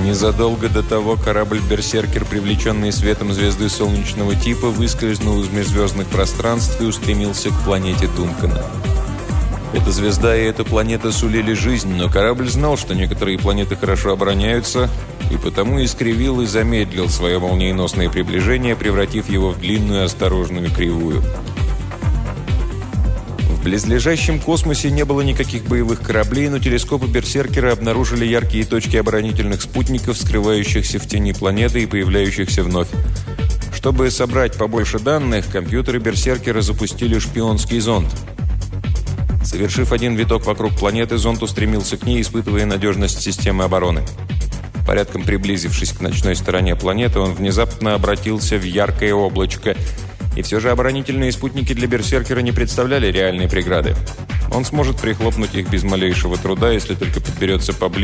Незадолго до того корабль «Берсеркер», привлеченный светом звезды солнечного типа, выскользнул из межзвездных пространств и устремился к планете Дункана. Эта звезда и эта планета сулили жизнь, но корабль знал, что некоторые планеты хорошо обороняются, и потому искривил и замедлил свое молниеносное приближение, превратив его в длинную осторожную кривую. В близлежащем космосе не было никаких боевых кораблей, но телескопы «Берсеркера» обнаружили яркие точки оборонительных спутников, скрывающихся в тени планеты и появляющихся вновь. Чтобы собрать побольше данных, компьютеры «Берсеркера» запустили шпионский зонд. Совершив один виток вокруг планеты, зонд устремился к ней, испытывая надежность системы обороны. Порядком приблизившись к ночной стороне планеты, он внезапно обратился в яркое облачко. И все же оборонительные спутники для «Берсеркера» не представляли реальной преграды. Он сможет прихлопнуть их без малейшего труда, если только подберется поближе